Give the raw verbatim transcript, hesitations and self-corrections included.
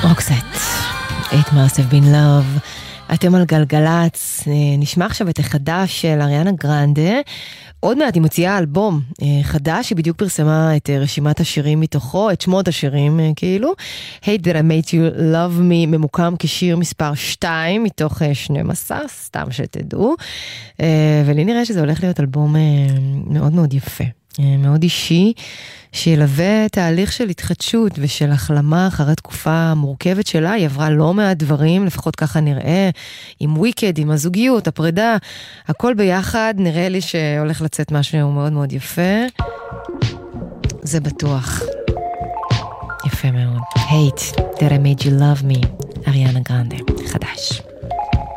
רוקסט, It Must Have Been Love. אתם על גלגלץ, נשמע עכשיו את החדש של אריאנה גרנדה. עוד מעט היא מוציאה אלבום חדש, היא בדיוק פרסמה את רשימת השירים מתוכו, את שמות השירים כאילו. Hate That I Made You Love Me ממוקם כשיר מספר שתיים מתוך שנים עשר, סתם שתדעו. ולי נראה שזה הולך להיות אלבום מאוד מאוד יפה, מאוד אישי, שילווה תהליך של התחדשות ושל החלמה אחרי תקופה מורכבת שלה. היא עברה לא מעט דברים, לפחות ככה נראה, עם וויקד, עם הזוגיות, הפרידה, הכל ביחד. נראה לי שהולך לצאת משהו מאוד מאוד יפה. זה בטוח. יפה מאוד. Hate That I Made You Love Me, אריאנה גרנדה, חדש.